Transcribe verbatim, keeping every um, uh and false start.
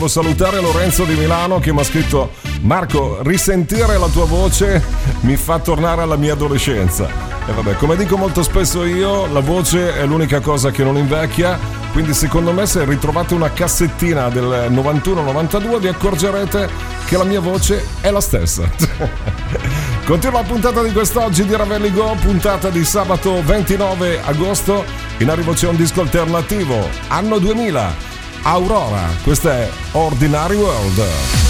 Salutare Lorenzo di Milano che mi ha scritto: Marco, risentire la tua voce mi fa tornare alla mia adolescenza. E vabbè, come dico molto spesso io, la voce è l'unica cosa che non invecchia, quindi secondo me se ritrovate una cassettina del novantuno novantadue vi accorgerete che la mia voce è la stessa. Continua la puntata di quest'oggi di Ravelli Go, puntata di sabato ventinove agosto. In arrivo c'è un disco alternativo, anno duemila, Aurora, questa è Ordinary World.